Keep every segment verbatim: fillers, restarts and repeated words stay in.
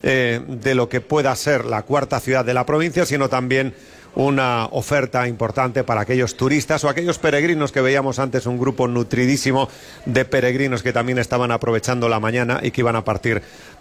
eh, de lo que pueda ser la cuarta ciudad de la provincia, sino también una oferta importante para aquellos turistas o aquellos peregrinos que veíamos antes, un grupo nutridísimo de peregrinos que también estaban aprovechando la mañana y que iban a partir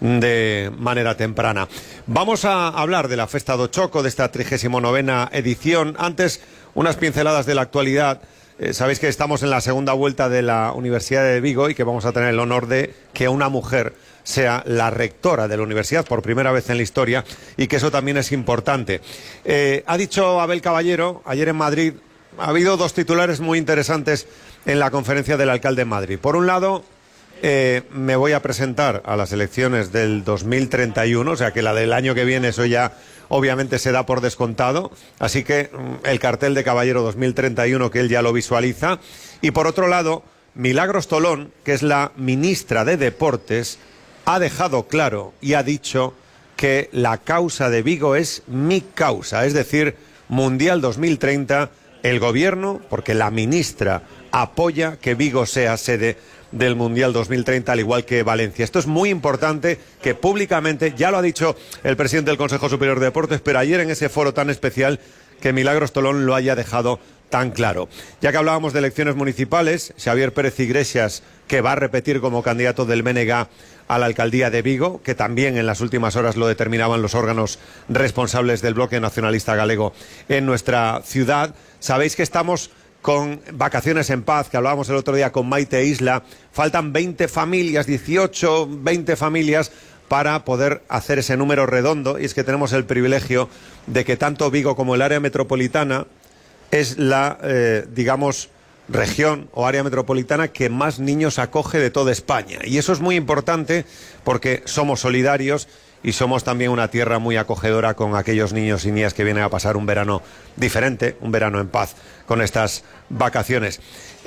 de manera temprana. Vamos a hablar de la Festa do Choco, de esta trigésima novena edición. Antes, unas pinceladas de la actualidad. Eh, sabéis que estamos en la segunda vuelta de la Universidad de Vigo y que vamos a tener el honor de que una mujer sea la rectora de la universidad por primera vez en la historia, y que eso también es importante. Eh, ha dicho Abel Caballero, ayer en Madrid, ha habido dos titulares muy interesantes en la conferencia del alcalde en Madrid. Por un lado, eh, me voy a presentar a las elecciones del dos mil treinta y uno, o sea que la del año que viene, eso ya obviamente se da por descontado, así que el cartel de Caballero dos mil treinta y uno, que él ya lo visualiza. Y por otro lado, Milagros Tolón, que es la ministra de Deportes, ha dejado claro y ha dicho que la causa de Vigo es mi causa, es decir, Mundial dos mil treinta, el gobierno, porque la ministra apoya que Vigo sea sede del Mundial dos mil treinta, al igual que Valencia. Esto es muy importante, que públicamente, ya lo ha dicho el presidente del Consejo Superior de Deportes, pero ayer en ese foro tan especial, que Milagros Tolón lo haya dejado tan claro. Ya que hablábamos de elecciones municipales, Xavier Pérez Iglesias, que va a repetir como candidato del B N G a la alcaldía de Vigo, que también en las últimas horas lo determinaban los órganos responsables del bloque nacionalista galego en nuestra ciudad. Sabéis que estamos con Vacaciones en Paz, que hablábamos el otro día con Maite Isla. Faltan veinte familias, dieciocho, veinte familias para poder hacer ese número redondo, y es que tenemos el privilegio de que tanto Vigo como el área metropolitana es la, eh, digamos, región o área metropolitana que más niños acoge de toda España. Y eso es muy importante porque somos solidarios y somos también una tierra muy acogedora con aquellos niños y niñas que vienen a pasar un verano diferente, un verano en paz con estas vacaciones.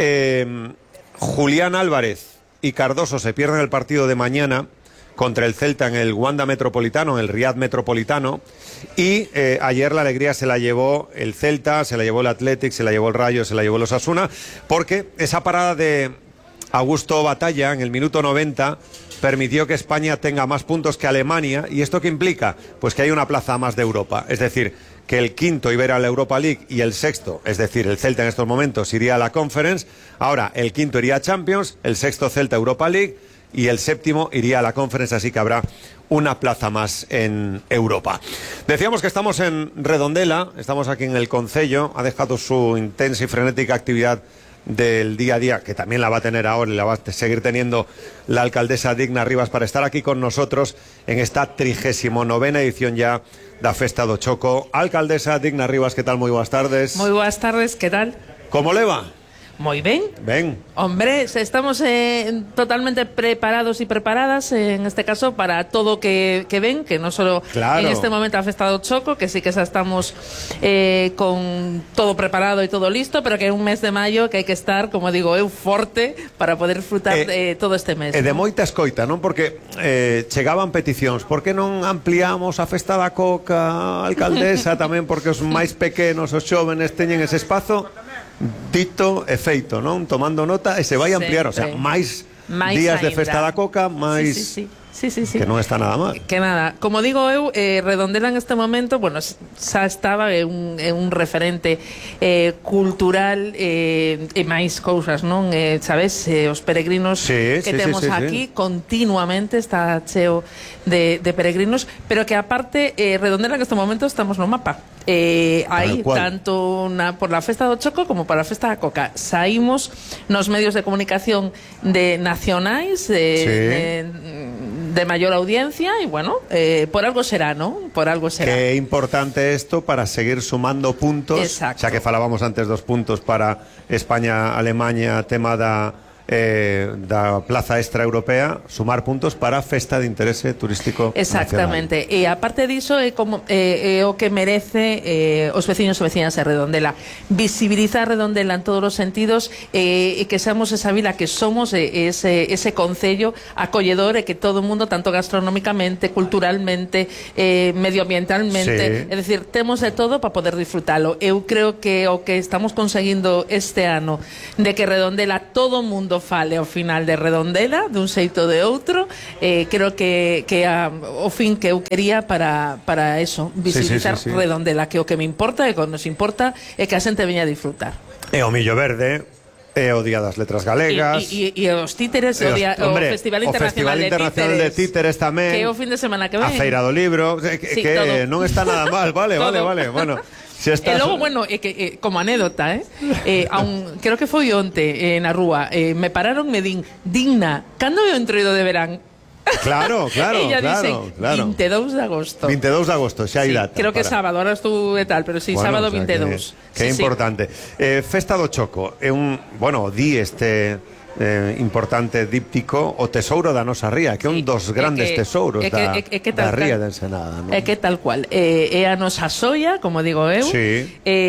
Eh, Julián Álvarez y Cardoso se pierden el partido de mañana contra el Celta en el Wanda Metropolitano, en el Riad Metropolitano, y eh, ayer la alegría se la llevó el Celta, se la llevó el Athletic, se la llevó el Rayo, se la llevó el Osasuna, porque esa parada de Augusto Batalla en el minuto noventa permitió que España tenga más puntos que Alemania. ¿Y esto qué implica? Pues que hay una plaza más de Europa, es decir, que el quinto iba a ir a la Europa League y el sexto, es decir, el Celta en estos momentos, iría a la Conference. Ahora el quinto iría a Champions, el sexto Celta Europa League y el séptimo iría a la Conference, así que habrá una plaza más en Europa. Decíamos que estamos en Redondela, estamos aquí en el concello, ha dejado su intensa y frenética actividad del día a día, que también la va a tener ahora y la va a seguir teniendo la alcaldesa Digna Rivas, para estar aquí con nosotros en esta trigésima novena edición ya da Festa do Choco. Alcaldesa Digna Rivas, ¿qué tal? Muy buenas tardes. Muy buenas tardes, ¿qué tal? ¿Cómo le va? Muy bien. Ven. Hombre, estamos eh, totalmente preparados y preparadas, eh, en este caso, para todo que, que ven, que no solo claro. En este momento ha Festa do Choco, que sí que ya estamos eh, con todo preparado y todo listo, pero que es un mes de mayo que hay que estar, como digo, eu forte para poder disfrutar eh, de todo este mes. E de ¿no? moita escoita, non? Porque eh, chegaban peticións, por que non ampliamos a Festa da Coca, alcaldesa, tamén porque os máis pequenos, os xóvenes, teñen ese espazo. Dito e feito, non? Tomando nota e se vai ampliar, o sea, máis días de Festa da Coca, máis... Sí, sí, sí. Sí, sí, sí. Que non está nada mal. Que nada, como digo eu, eh, Redondela en este momento, bueno, xa estaba é un, é un referente eh, cultural eh, e máis cousas, non? Eh, sabes, eh, os peregrinos sí, que sí, temos sí, sí, aquí sí. Continuamente está cheo de, de peregrinos, pero que aparte eh, Redondela en este momento estamos no mapa. Eh, aí, tanto na, por la Festa do Choco como por la Festa da Coca. Saímos nos medios de comunicación de nacionais, eh, sí. de, de mayor audiencia, y bueno, eh, por algo será, ¿no? Por algo será. Que é importante esto para seguir sumando puntos. Exacto. Xa que falábamos antes dos puntos para España-Alemanha, tema da eh, da plaza extra europea, sumar puntos para Festa de Interese Turístico Exactamente. Nacional. E aparte diso é como eh, é o que merece eh, os veciños e veciñas de Redondela, visibilizar Redondela en todos os sentidos, eh, e que seamos esa vila que somos, eh, ese, ese concello acolledor, e que todo o mundo, tanto gastronómicamente, culturalmente, eh, medioambientalmente, sí. É dicir, temos de todo para poder disfrutalo. Eu creo que o que estamos conseguindo este ano, de que Redondela todo o mundo mundo fale ao final de Redondela, dun xeito de outro, eh, creo que, que a, o fin que eu quería para, para eso, visibilizar sí, sí, sí, sí. Redondela, que o que me importa e que nos importa é que a xente veña a disfrutar. E o Millo Verde, é o Día das Letras Galegas, e, e, e os títeres, e os, o, día, hombre, o Festival Internacional, o Festival Internacional de, títeres, de Títeres tamén, que é o fin de semana que ven, a Feira do Libro, que, sí, que non está nada mal, vale, vale, vale, bueno. Si estás... E logo, bueno, é que, eh, como anécdota, eh, eh, aun, creo que foi onte eh, na rúa, eh, me pararon, me din, digna, cando é o entroido de verán? Claro, claro, ella claro, dice, claro. vinte e dous de agosto. vinte e dous de agosto, xa hai sí, data. Creo que para... sábado, ahora estuve tal, pero sí, bueno, sábado o sea, vinte e dous. Que é sí, importante. Sí. Eh, Festa do Choco, é un, bueno, di este... Eh, importante díptico o tesouro da nosa ría, que é un dos grandes que, tesouros que, da, que, que da ría de Ensenada, non? É que tal cual eh, é a nosa soia, como digo eu, sí.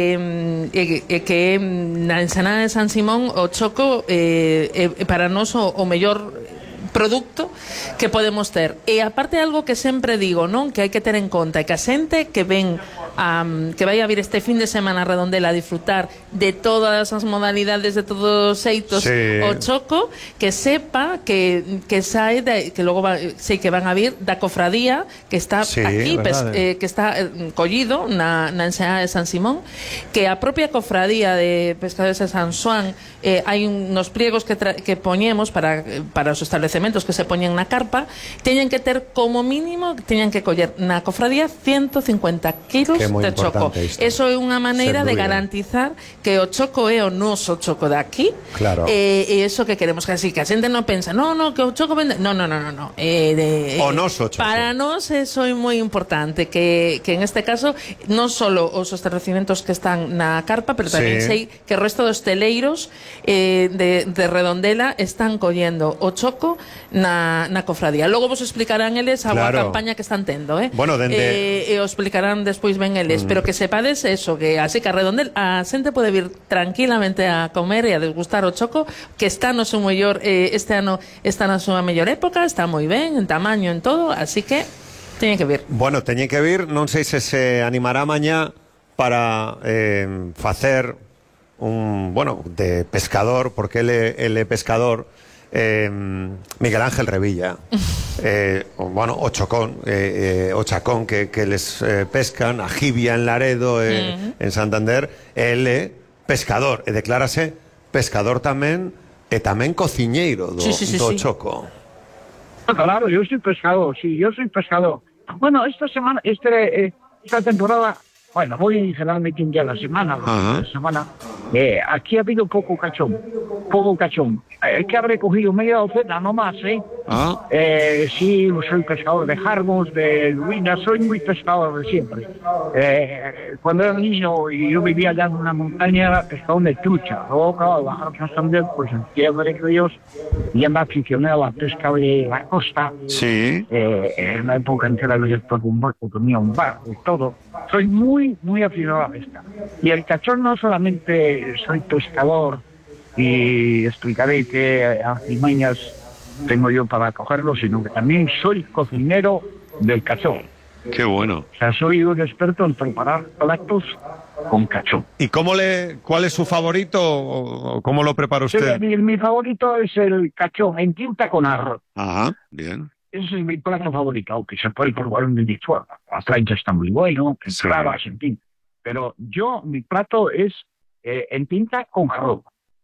eh, e, e que na Ensenada de San Simón o choco eh, é para nós o, o mellor producto que podemos ter. E aparte algo que sempre digo, non, que hai que ter en conta, é que a xente que ven Um, que vai a vir este fin de semana a Redondela a disfrutar de todas as modalidades, de todos os xeitos, sí. O choco, que sepa que, que sae de, que logo va, sei que van a vir da cofradía que está sí, aquí, pes, eh, que está eh, collido na, na Ensenada de San Simón, que a propia cofradía de Pescadores de San Xoán eh, hai unos pliegos que, tra, que poñemos para, para os establecementos que se poñen na carpa, teñen que ter como mínimo, teñen que coller na cofradía ciento cincuenta kilos de choco. Isto. Eso é unha maneira de garantizar que o choco é o noso choco de aquí. Claro. E eh, eso que queremos, que así que a xente non pensa, no, no, que o choco vende. No, no, no, no, no. Eh, de, o noso choco. Para nós eso é moi importante, que, que en este caso non solo os estabelecimentos que están na carpa, pero tamén sí. Sei que o resto dos teleiros eh, de, de Redondela están collendo o choco na, na cofradía. Logo vos explicarán eles a claro. Boa campaña que están tendo, eh? Bueno, dende... eh, e os explicarán despois ben eles, mm. pero que sepades eso, que así que a Redondela a xente pode vir tranquilamente a comer e a desgustar o choco, que está no seu mellor, eh, este ano está na súa mellor época, está moi ben en tamaño, en todo, así que teñen que vir. Bueno, teñen que vir, non sei se se animará mañá para eh, facer un, bueno, de pescador, porque ele, ele pescador, Eh, Miguel Ángel Revilla eh, o, bueno, o Chocón eh, eh, o Chacón que, que les eh, pescan a Jibia en Laredo eh, uh-huh. en Santander, ele pescador e declárase pescador tamén e tamén cociñeiro do, sí, sí, sí, do sí. Choco. Claro, yo soy pescador, sí, yo soy pescador. Bueno, esta semana, este, eh, esta temporada, bueno, voy generalmente un día a la semana, uh-huh. la semana eh, aquí ha habido poco cachón, poco cachón. Es que habré cogido media docena, no más, ¿eh? ¿Ah? Eh, sí, soy pescador de jarbos, de lubinas, soy muy pescador de siempre. Eh, cuando era niño y yo vivía allá en una montaña, pescador de trucha. Luego, claro, bajar a Santander, pues en tierra de ríos, y me aficioné a la pesca de la costa. Sí. Eh, en una época entera yo estuve un barco, tenía un barco y todo. Soy muy, muy aficionado a la pesca. Y el cachón no solamente soy pescador, y explicaré qué artimañas tengo yo para cogerlo, sino que también soy cocinero del cachón. Qué bueno. O sea, soy un experto en preparar platos con cachón. ¿Y cómo le, cuál es su favorito o cómo lo prepara usted? Sí, mi, mi favorito es el cachón en tinta con arroz. Ajá, bien. Ese es mi plato favorito, aunque se puede probar un individual. La plancha está muy bueno, entradas, en fin. Pero yo, mi plato es eh, en tinta con arroz.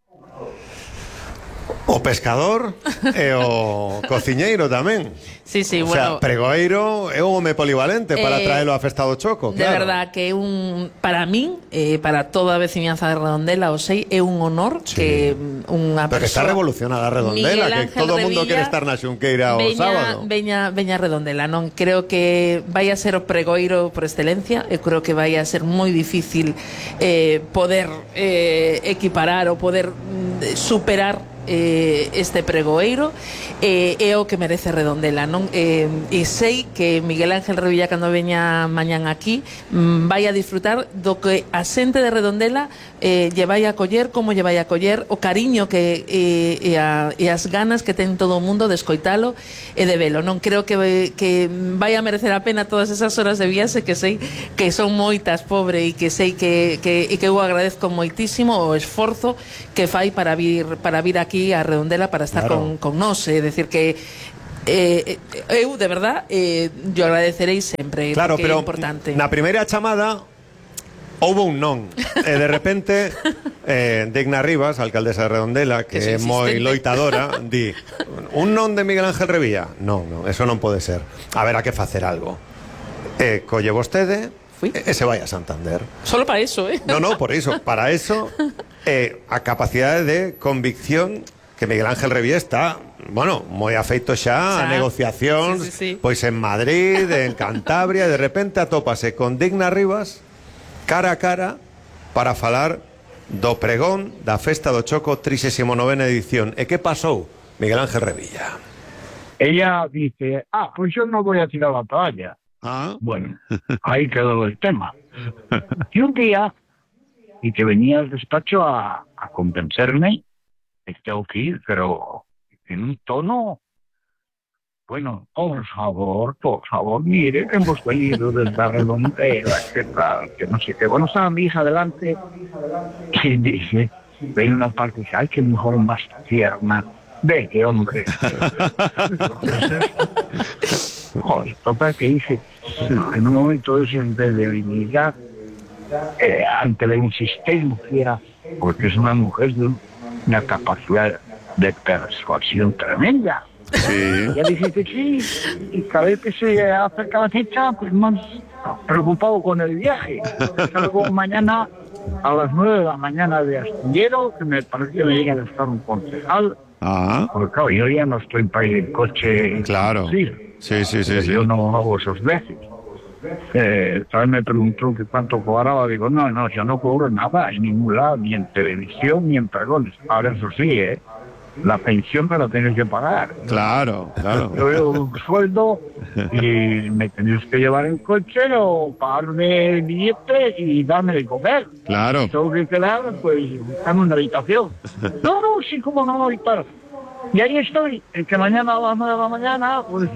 O pescador e o cociñeiro tamén. Sí, sí, o bueno, sea, pregoeiro é un home polivalente para eh, traelo a Festa do Choco, de claro. verdad que un para min, eh, para toda a veciñanza de Redondela, o sei, é un honor sí. que unha Pero que está revolucionada Redondela, que todo o mundo quere estar na Xunqueira o veña, sábado. Veña, veña Redondela, non creo que vai a ser o pregoiro por excelencia, eu creo que vai a ser moi difícil eh, poder eh, equiparar ou poder mm, superar Eh, este pregoeiro eh, é o que merece Redondela, non? Eh, e sei que Miguel Ángel Revilla cando veña mañán aquí mm, vai a disfrutar do que a xente de Redondela eh, lle vai a coller, como lle vai a coller, o cariño que eh, e, a, e as ganas que ten todo o mundo de escoitalo e de velo, non? Creo que, que vai a merecer a pena todas esas horas de viaxe que sei que son moitas, pobre, e que sei que, que, e que eu agradezco moitísimo o esforzo que fai para vir, para vir aquí aquí a Redondela para estar claro. con, con nós, é dicir que eh, eu, de verdad, eh, yo agradecerei sempre, claro, porque pero é importante. Na primeira chamada houve un non e de repente eh, Digna Rivas, alcaldesa de Redondela, que, que é moi loitadora, di un non de Miguel Ángel Revilla. Non, non, eso non pode ser. Haberá que facer algo. E colle vostede Fui. e se vai a Santander. Solo para eso, eh? No, no, por iso, para eso eh, a capacidade de convicción que Miguel Ángel Revilla está, bueno, moi afeito xa a negociacións, sí, sí, sí. Pois en Madrid, en Cantabria, e de repente atópase con Digna Rivas cara a cara para falar do pregón da Festa do Choco trixésima novena edición. E que pasou, Miguel Ángel Revilla? Ella dice, ah, pues yo no voy a tirar la toalla. Ah. Bueno, ahí quedó el tema. Y un día, y que venía al despacho a, a convencerme, tengo que ir, pero en un tono, bueno, por favor, por favor, mire que hemos venido desde Redondela, que tal, que no sé qué. Bueno, estaba mi hija delante y dice, ven una parte y dice, ay, qué mejor más tierna. Ve, qué hombre. Joder, total que dice, en un momento de debilidad, eh, ante la insistencia, porque es una mujer de una capacidad de persuasión tremenda. Sí. Ya dice que sí, y cada vez que se acerca la fecha, pues más preocupado con el viaje. Salgo mañana a las nueve de la mañana de Astillero, que me parece que me llega a estar un concejal. Ah. Porque claro, yo ya no estoy para ir en coche. Claro. Sí, sí, sí, sí. Yo no hago esos viajes. Eh, ¿sabes? Me preguntó que cuánto cobraba. Digo, no, no, yo no cobro nada en ningún lado, ni en televisión, ni en pregones. Ahora eso sí, ¿eh? La pensión me la tienes que pagar. Claro, claro. Yo veo un sueldo y me tenéis que llevar en coche o pagarme el billete y darme de comer. Claro. Tengo que quedar, pues, buscando una habitación. No, no, sí, como no, y tal. Y ahí estoy, el que mañana a las nueve de la mañana, pues...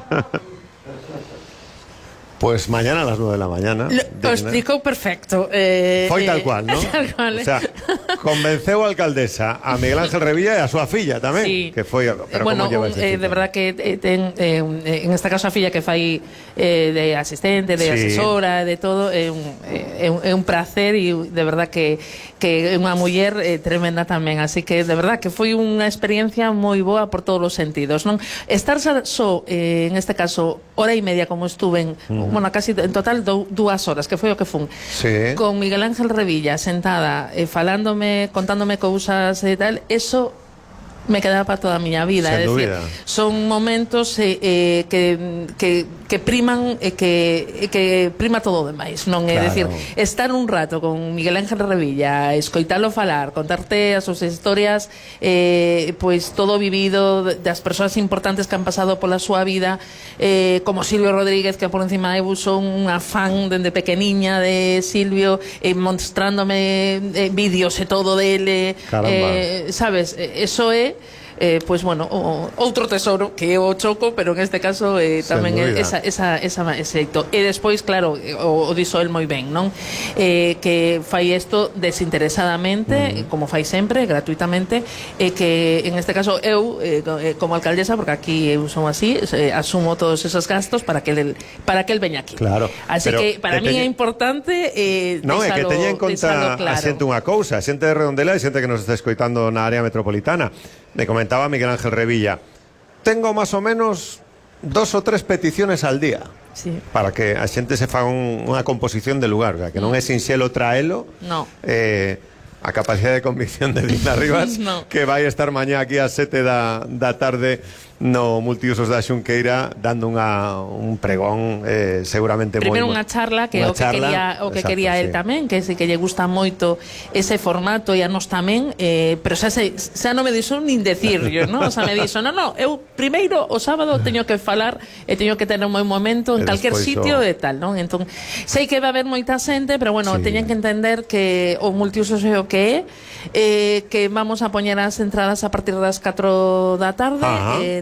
Pues mañana a las nueve de la mañana. Lo explico perfecto. Eh, Foi tal eh, cual, ¿no? Tal cual, o sea, convenceu a alcaldesa a Miguel Ángel Revilla e a súa filla tamén, sí. Que foi, pero bueno, como lleva eh, de verdad que eh, ten, eh, en este caso a filla que fai eh, de asistente, de sí. asesora, de todo, é un, é un, é un placer e de verdad que que é unha muller eh, tremenda tamén, así que de verdad que foi unha experiencia moi boa por todos os sentidos, non? Estar só, eh, en este caso, hora e media como estuve en, mm. bueno, casi en total dou, dúas horas, que foi o que fun, sí. Con Miguel Ángel Revilla sentada, eh, falándome, contándome cousas e tal, eso me quedaba para toda a miña vida. É dicir, son momentos eh, eh, que, que, que priman e eh, que, eh, que prima todo o demais, non? É claro. Dicir, estar un rato con Miguel Ángel Revilla, escoitalo falar, contarte as súas historias, eh, pois todo vivido das persoas importantes que han pasado pola súa vida, eh, como Silvio Rodríguez, que por encima eu son unha fan dende pequeniña de Silvio, eh, mostrándome eh, vídeos e todo dele, eh, sabes, eso é Eh, pues bueno, o, outro tesoro que é o Choco, pero en este caso eh, tamén é esa, esa, esa, ese éxito. E despois, claro, o, o dixo el moi ben, non? Eh, que fai isto desinteresadamente, mm. como fai sempre, gratuitamente, e que en este caso eu, eh, como alcaldesa, porque aquí eu son así, eh, asumo todos esos gastos para que el, para que el veña aquí. Claro. Así que para mí é importante eh, non, é que teña en conta claro. A xente unha cousa, a xente de Redondela e xente que nos está escoitando na área metropolitana. Me comentaba Miguel Ángel Revilla, tengo más o menos dos o tres peticiones al día, sí. Para que a xente se faga un, unha composición de lugar, o sea, que non é sinxelo traelo, no. eh, a capacidade de convicción de Digna Rivas, no. Que vai estar mañá aquí a sete da, da tarde no Multiusos da Xunqueira dando unha, un pregón eh, seguramente moi... Primeiro unha charla que o que charla, quería, o que exacto, quería sí. El tamén, que sí que lle gusta moito ese formato e a nos tamén, eh, pero xa, se, xa non me dixo nin decirlo, ¿no? O sea, me dixo, no, no, eu primeiro o sábado teño que falar e teño que tener un moi momento en calquer sitio e tal, non? Entón, sei que va a haber moita xente, pero bueno, sí. Teñen que entender que o Multiusos é o que é, eh, que vamos a poñer as entradas a partir das catro da tarde, eh,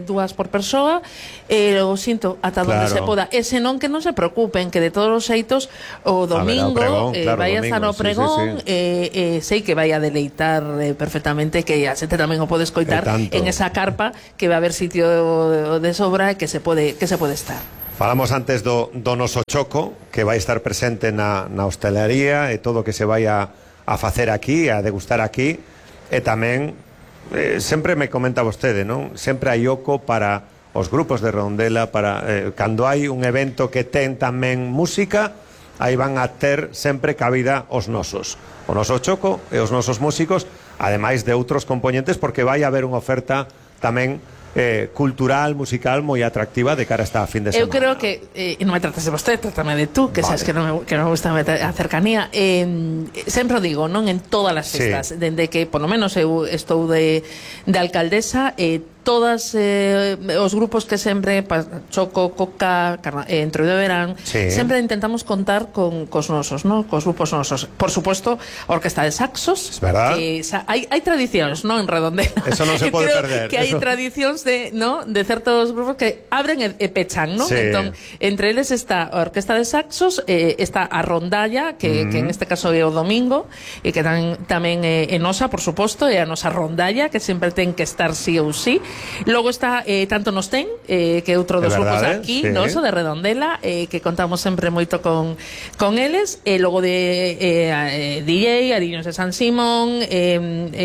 dúas por persoa, e o sinto ata claro. donde se poda. E senón que non se preocupen, que de todos os xeitos o domingo pregón, eh, claro, vai a estar no pregón, sí, sí, sí. eh, eh, sei que vai a deleitar eh, perfectamente, que a xente tamén o pode escoitar en esa carpa, que va a haber sitio de sobra e que se pode que se pode estar. Falamos antes do, do noso choco, que vai estar presente na, na hostelería e todo o que se vai a, a facer aquí, a degustar aquí, e tamén eh, sempre me comenta vostede, non? Sempre hai oco para os grupos de Redondela, para eh, cando hai un evento que ten tamén música, aí van a ter sempre cabida os nosos, o noso choco e os nosos músicos, ademais de outros componentes, porque vai haber unha oferta tamén Eh, cultural, musical moi atractiva de cara a esta fin de semana. Eu creo que, eh, non me tratas de vostede, trátame de tú, que vale. Sabes que non me, que non me gusta a cercanía. Eh, sempre o digo, non en todas as festas, sí. Dende que, por lo menos, eu estou de, de alcaldesa, eh, todas eh, os grupos que sempre Choco, Coca, Carna, eh, Entroido de Verán, sí. Sempre intentamos contar con cos nosos, ¿no? Cos grupos nosos. Por suposto, a Orquesta de Saxos, es verdad. Que sa, hai, hai tradicións, non en Redondela. Eso non se pode Creo perder. Que hai eso. tradicións de, ¿no? De certos grupos que abren e, e pechan, ¿no? Sí. Entón, entre eles está a Orquesta de Saxos, eh, está a Rondalla, que, mm. que en este caso é o domingo, e que tamén, tamén é, é nosa, por suposto, é a nosa Rondalla, que sempre ten que estar sí ou sí. Logo está eh, Tanto Nos Ten, eh, que é outro dos grupos aquí, sí. Noso, de Redondela, eh, que contamos sempre moito con, con eles, e logo de eh, D J, Ariños de San Simón, eh,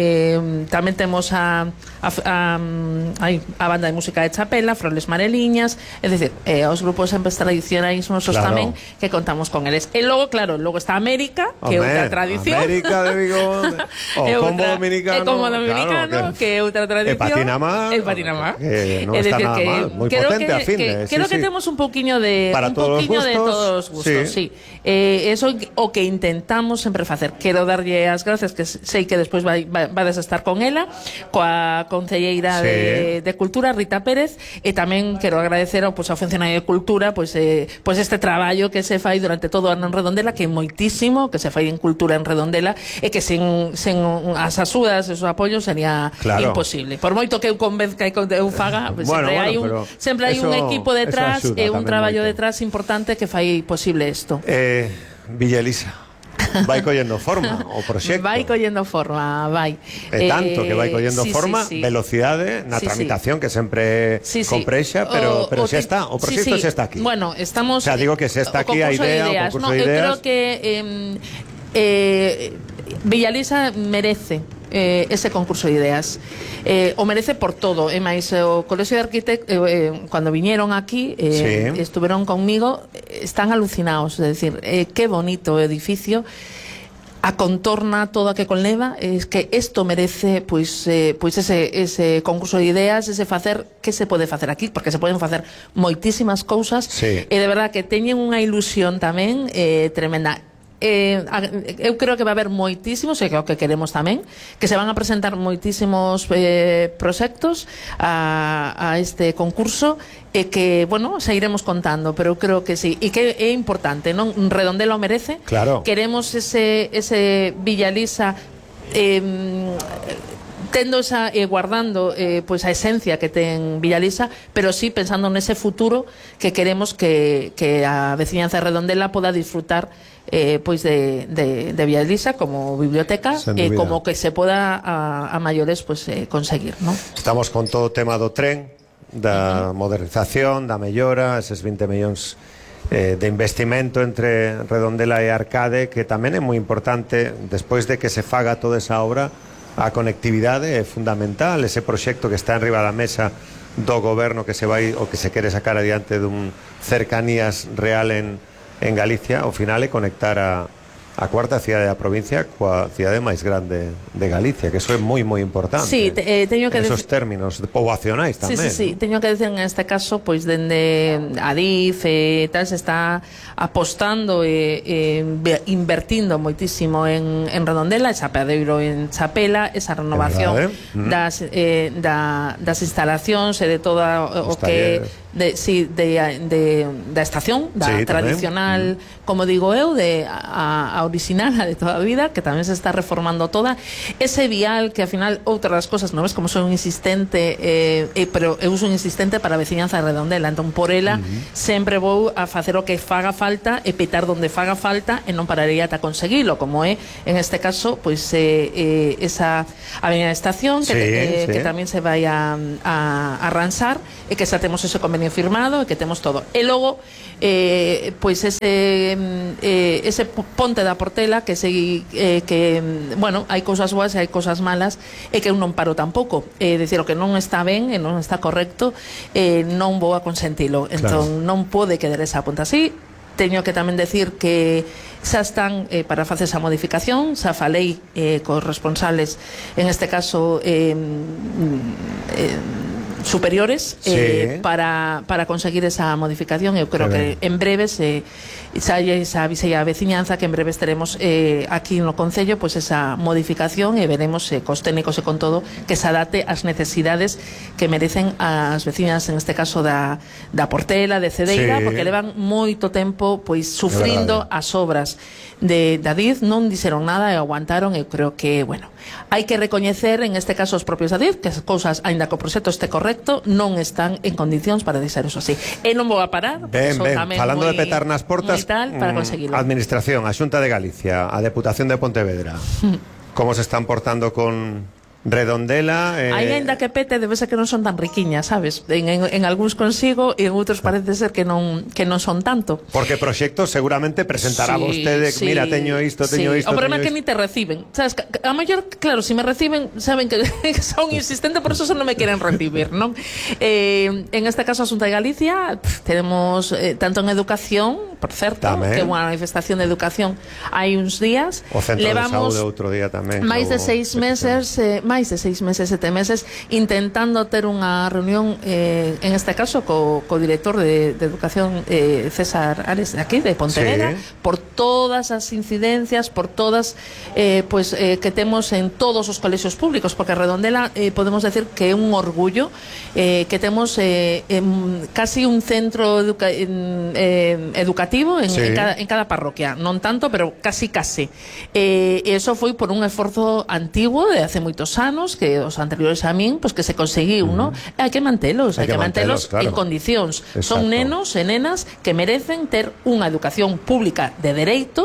eh, tamén temos a, a, a, a, a banda de música de Chapela, Froles Mareliñas, é dicir, eh, os grupos sempre tradicionais nosos, claro. Tamén, que contamos con eles. E logo, claro, logo está América, que é outra tradición. América de Vigo, o Combo Dominicano, é Combo Dominicano, claro, que, que é outra tradición. E Patinamá. E Patinamá. Que non está nada mal, moi potente que, a fin que, de, creo sí, que sí. Temos un pouquiño de para un todos pouquiño os de gustos, todos os gustos, sí, sí. Eh, eso o que intentamos sempre facer. Quero darlle as gracias, que sei que despois vai vades a estar con ela, coa concelleira sí. de, de Cultura, Rita Pérez, e tamén quero agradecer ao, pues, ao funcionario de Cultura, pois pues, eh, pues este traballo que se fai durante todo o ano en Redondela, que é moitísimo, que se fai en Cultura en Redondela, e que sen, sen as axudas e os apoios sería claro. Imposible. Por moito que eu convenzca e que eu faga, pues, bueno, sempre, bueno, hai un, sempre hai un equipo detrás e un traballo moito. Detrás importante que fai posible isto. Eh, Villa Elisa, vai collendo forma o proxecto. Vai collendo forma, vai. E tanto que vai collendo sí, forma, sí, sí. Velocidade na sí, tramitación, sí. Que sempre sí, sí. Comprexa, pero, o, pero o xa está, o proxecto sí, sí. xa está aquí. Bueno, estamos... O sea, digo que xa está aquí a idea, o concurso no, de ideas. Eu creo que eh, eh, Villa Elisa merece eh, ese concurso de ideas, eh, o merece por todo, e máis o Colexio de Arquitectos, eh, eh, cando viñeron aquí, eh, sí. Estuveron conmigo, están alucinados, é dicir, eh, que bonito o edificio, a contorna toda que conleva, es que isto merece pois, eh, pois ese, ese concurso de ideas, ese facer, que se pode facer aquí, porque se poden facer moitísimas cousas, sí. E de verdad que teñen unha ilusión tamén eh, tremenda. Eh, eu creo que va a haber moitísimos, e creo que queremos tamén, que se van a presentar moitísimos eh, proxectos a, a este concurso, e que, bueno, se iremos contando, pero eu creo que sí, e que é importante, non? Redondela o merece, claro. Queremos ese, ese Villa Elisa eh, tendo esa, eh, guardando eh, pois a esencia que ten Villa Elisa, pero sí pensando nese futuro que queremos que, que a veciñanza de Redondela poda disfrutar eh, pois de, de, de Villa Elisa como biblioteca, e eh, como que se poda a, a maiores pois, eh, conseguir, ¿no? Estamos con todo o tema do tren, da uh -huh. modernización, da mellora, eses vinte millóns eh, de investimento entre Redondela e Arcade, que tamén é moi importante despois de que se faga toda esa obra. A conectividade é fundamental, ese proxecto que está en riba da mesa do goberno que se vai o que se quere sacar adiante dun cercanías real en, en Galicia, ao final é conectar a, a cuarta cidade da provincia coa cidade máis grande de Galicia, que eso é moi moi importante. Sí, te, eh, teño que en esos términos poboacionais tamén. Sí, sí, sí, ¿no? Teño que decir en este caso, pois dende Adif e eh, tal, se está apostando e eh, eh, invertindo moitísimo en, en Redondela, esa Peadeiro en Chapela, esa renovación verdad, eh? das, eh, da, das instalacións e de toda o, o que de, sí, de, de, da estación, da sí, tradicional, tamén. Como digo eu, de a, a original, a de toda a vida, que tamén se está reformando toda. Ese vial que, ao final, outras das cosas, non ves como son insistente, eh, eh, pero eu uso un insistente para a veciñanza de Redondela, entón por ela uh -huh. sempre vou a facer o que faga falta e petar donde faga falta e non pararía ata conseguilo, como é, en este caso, pois eh, eh, esa avenida de Estación, que, sí, eh, sí. que tamén se vai a, a, a arranxar, e que xa temos ese convenio firmado e que temos todo. E logo, eh, pois ese eh, ese ponte da Portela que se, eh, que, bueno, hai cousas boas e hai cousas malas, e que eu non paro tampouco, é eh, dicir, o que non está ben e non está correcto, eh, non vou a consentilo, entón claro. non pode quedar esa ponte así. Teño que tamén decir que xa están eh, para facer esa modificación, xa falei eh, cos responsables, en este caso eh, eh, superiores, sí. eh, para, para conseguir esa modificación. Eu creo que en breves eh, xa xa avisei a veciñanza que en breves teremos eh, aquí no Concello pois pues esa modificación, e veremos eh, cos técnicos e con todo que se adapte ás necesidades que merecen as veciñas, en este caso da, da Portela, de Cedeira, sí. porque levan moito tempo pois sufrindo as obras de Adif, non dixeron nada e aguantaron. Eu creo que, bueno, hai que recoñecer en este caso os propios Adif que as cousas, aínda que o proxecto este correcto, non están en condicións para deixar eso así. E non vou a parar, ben, ben, falando moi, de petar nas portas, tal, para conseguirlo. Administración, a Xunta de Galicia, a Deputación de Pontevedra, como se están portando con Redondela? Eh... Aí ainda que pete, debe ser que non son tan riquiñas, sabes? En, en, en algúns consigo e en outros parece ser que non que non son tanto. Porque proxectos seguramente presentará sí, vostede, sí, mira, teño isto, teño sí. isto. O problema é que isto. ni te reciben, sabes? A mellor, claro, si me reciben, saben que son insistentes, por eso non me queren recibir, non? Eh, en este caso, a Xunta de Galicia, pff, tenemos eh, tanto en educación, por certo, tamén. Que unha manifestación de educación hai uns días. O Centro levamos de Saúde outro día tamén. máis de seis meses, eh, máis de seis meses, sete meses, intentando ter unha reunión, eh, en este caso, co, co director de, de Educación, eh, César Ares, de aquí, de Pontevedra, sí. por todas as incidencias, por todas, eh, pues, eh, que temos en todos os colexios públicos, porque Redondela, eh, podemos decir que é un orgullo, eh, que temos eh, en, casi un centro educa en, eh, educativo en, sí. en, cada, en cada parroquia, non tanto, pero casi casi. Eh, e eso foi por un esforzo antiguo de hace moitos anos, que os anteriores a min, pues que se conseguiu, uh -huh. ¿no? Hai que mantelos, hai, hai que, que mantelos, mantelos claro. en condicións. Exacto. Son nenos e nenas que merecen ter unha educación pública de dereito,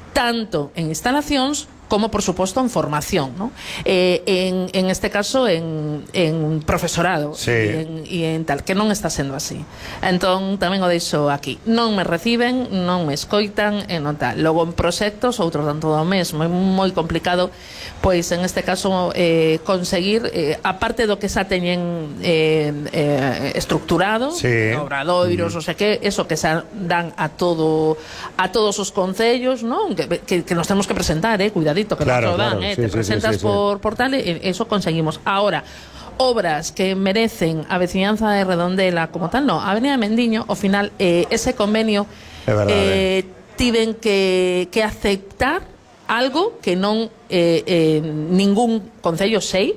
tanto en instalacións como, por suposto, en formación, ¿no? Eh, en, en este caso, en, en profesorado, sí. y, en, y en tal, que non está sendo así. Entón, tamén o deixo aquí. Non me reciben, non me escoitan, e non tal. Logo, en proxectos, outro tanto do mesmo, é moi complicado, pois, en este caso, eh, conseguir, eh, aparte do que xa teñen eh, eh, estructurado, sí. obradoiros, mm. o sea, que eso que xa dan a todo a todos os concellos, non? Que, que, que nos temos que presentar, eh, cuidadito, que claro, nos lo dan, claro. eh, sí, te sí, presentas sí, sí, por sí. portal e eso conseguimos. Ahora, obras que merecen a veciñanza de Redondela como tal, no, a Avenida de Mendiño, ao final, eh, ese convenio eh, tiven que, que aceptar algo que non eh, eh, ningún concello sei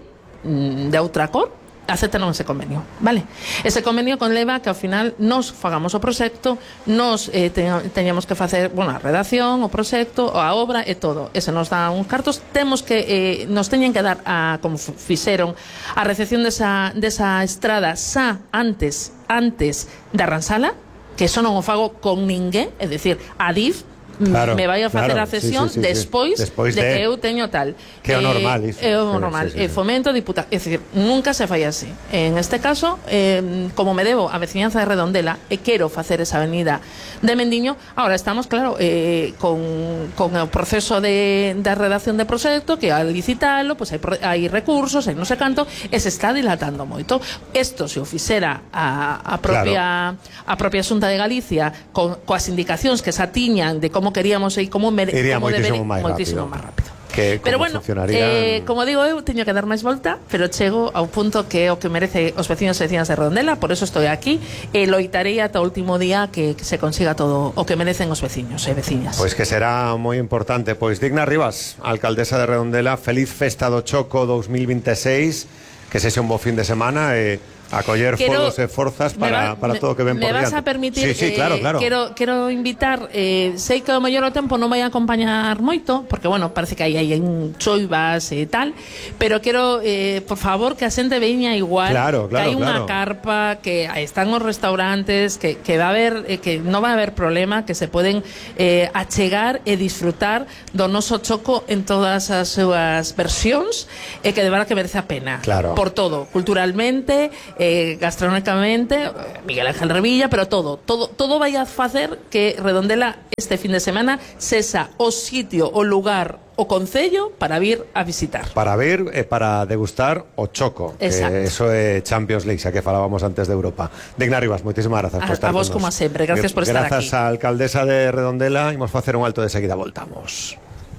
de outra cor aceptaron ese convenio, vale? Ese convenio conleva que ao final nos fagamos o proxecto, nos eh, teñamos que facer, bueno, a redacción, o proxecto, a obra e todo. Ese nos dá uns cartos, temos que eh, nos teñen que dar a, como fixeron, a recepción desa, desa estrada xa antes antes da Ransala, que eso non o fago con ninguén, é dicir, Adif claro, me vai a facer claro, a cesión sí, sí, sí, despois, sí. despois de, de que eu teño tal que é o normal, eh, é o normal, sí, sí, sí. Fomento diputado, é dicir, nunca se fai así. En este caso, eh, como me debo a veciñanza de Redondela e quero facer esa avenida de Mendiño, ahora estamos, claro, eh, con, con o proceso de, de redacción de proxecto, que al licitalo, pues hai, hai recursos, hai non sei canto, e se está dilatando moito. Isto se o fixera a, a propia claro. a propia Xunta de Galicia con, coas indicacións que xa tiñan de como como queríamos e como, mere, como debería, moitísimo máis rápido. Que, pero bueno, eh, como digo eu, teño que dar máis volta, pero chego ao punto que é o que merece os veciños e veciñas de Redondela, por eso estou aquí e loitarei ata o último día que, que se consiga todo o que merecen os veciños e veciñas. Pois que será moi importante. Pois Digna Rivas, alcaldesa de Redondela, feliz festa do Choco dos mil vinte e seis, que sexa un bo fin de semana e A coller foros e forzas para, va, para todo o que ven por diante. Me vas diante. a permitir, sí, sí, claro, claro. Eh, quero, quero invitar, eh, sei que o mellor o tempo non vai a acompañar moito, porque, bueno, parece que aí hai choivas e tal, pero quero, eh, por favor, que a xente veña igual, claro, claro, que hai unha claro. carpa, que están os restaurantes, que, que va a haber, eh, que non va a haber problema, que se poden eh, achegar e disfrutar do noso choco en todas as súas versións, e que de verdad que merece a pena. Claro. Por todo, culturalmente, eh, gastronómicamente, Miguel Ángel Revilla, pero todo, todo, todo vai a facer que Redondela este fin de semana sexa o sitio, o lugar, o concello para vir a visitar. Para ver e eh, para degustar o choco. Exacto. Que eso é Champions League, xa que falábamos antes de Europa. Digna Rivas, moitísimas grazas a, por estar a vos con como sempre, gracias por estar grazas aquí. Grazas á alcaldesa de Redondela, imos facer un alto de seguida, voltamos.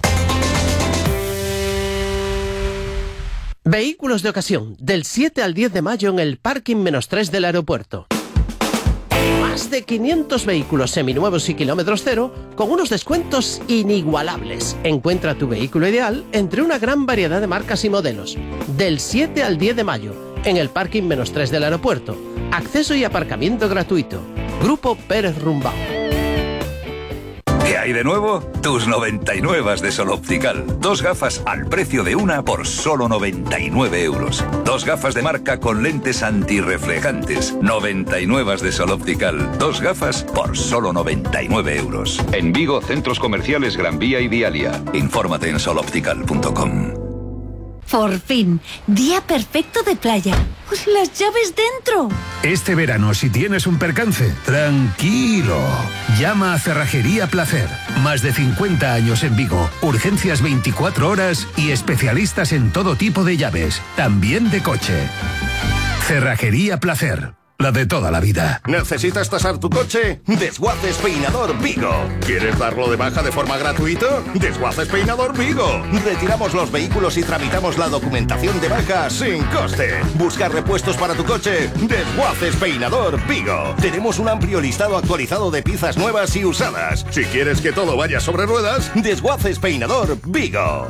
Vehículos de ocasión, del siete al diez de mayo en el parking menos tres del aeropuerto. Más de quinientos vehículos seminuevos y kilómetros cero con unos descuentos inigualables. Encuentra tu vehículo ideal entre una gran variedad de marcas y modelos. Del siete al diez de mayo en el parking menos tres del aeropuerto. Acceso y aparcamiento gratuito. Grupo Pérez Rumbao. ¿Qué hay de nuevo? Tus noventa y nueve de Sol Optical. Dos gafas al precio de una por solo noventa y nueve euros. Dos gafas de marca con lentes antirreflejantes. noventa y nueve de Sol Optical. Dos gafas por solo noventa y nueve euros. En Vigo, centros comerciales Gran Vía y Dialia. Infórmate en sol optical punto com. Por fin, día perfecto de playa. Pues las llaves dentro. Este verano, si tienes un percance, tranquilo. Llama a Cerrajería Placer. Más de cincuenta años en Vigo. Urgencias veinticuatro horas y especialistas en todo tipo de llaves, también de coche. Cerrajería Placer. La de toda la vida. ¿Necesitas tasar tu coche? Desguaces Peinador Vigo. ¿Quieres darlo de baja de forma gratuita? Desguaces Peinador Vigo. Retiramos los vehículos y tramitamos la documentación de baja sin coste. ¿Buscar repuestos para tu coche? Desguaces Peinador Vigo. Tenemos un amplio listado actualizado de piezas nuevas y usadas. Si quieres que todo vaya sobre ruedas, Desguaces Peinador Vigo.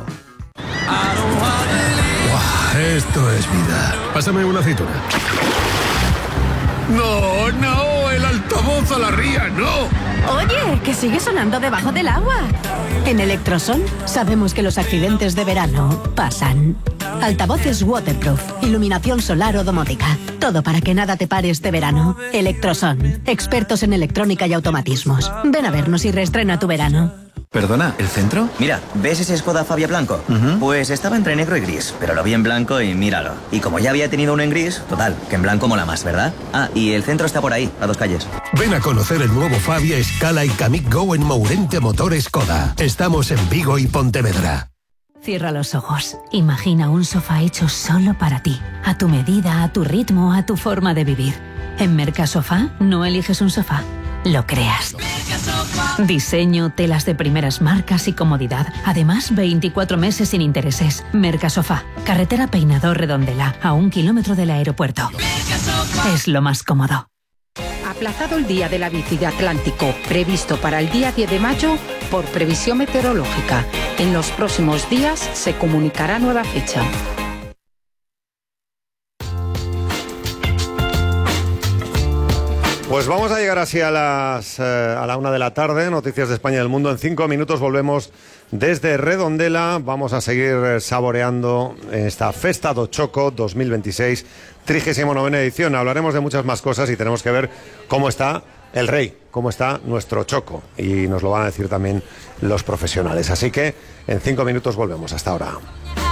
Wow, esto es vida. Pásame una aceituna. No, no, el altavoz a la ría, no. Oye, que sigue sonando debajo del agua. En Electrosol sabemos que los accidentes de verano pasan. Altavoces waterproof, iluminación solar o domótica. Todo para que nada te pare este verano. Electrosol, expertos en electrónica y automatismos. Ven a vernos y reestrena tu verano. Perdona, ¿el centro? Mira, ¿ves ese Skoda Fabia blanco? Uh-huh. Pues estaba entre negro y gris, pero lo vi en blanco y míralo. Y como ya había tenido uno en gris, total, que en blanco mola más, ¿verdad? Ah, y el centro está por ahí, a dos calles. Ven a conocer el nuevo Fabia, Scala y Kamiq Go en Mourente Motor Skoda. Estamos en Vigo y Pontevedra. Cierra los ojos. Imagina un sofá hecho solo para ti. A tu medida, a tu ritmo, a tu forma de vivir. En Mercasofá no eliges un sofá, lo creas. Diseño, telas de primeras marcas y comodidad. Además, veinticuatro meses sin intereses. Mercasofá, carretera Peinador Redondela, a un kilómetro del aeropuerto. Es lo más cómodo. Aplazado el día de la bici de Atlántico, previsto para el día diez de mayo por previsión meteorológica. En los próximos días se comunicará nueva fecha. Pues vamos a llegar así a las eh, a la una de la tarde. Noticias de España y del mundo. En cinco minutos volvemos desde Redondela. Vamos a seguir saboreando esta Festa do Choco dos mil veintiséis, trigésima novena edición. Hablaremos de muchas más cosas y tenemos que ver cómo está el rey, cómo está nuestro choco. Y nos lo van a decir también los profesionales. Así que en cinco minutos volvemos. Hasta ahora.